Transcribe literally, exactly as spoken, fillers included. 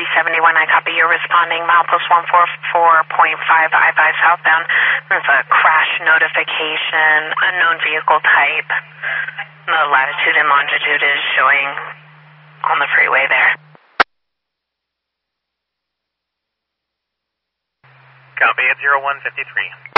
three seventy-one, I copy. You're responding milepost one four four point five I five southbound. There's a crash notification, unknown vehicle type. The latitude and longitude is showing on the freeway there. Copy at zero one fifty-three.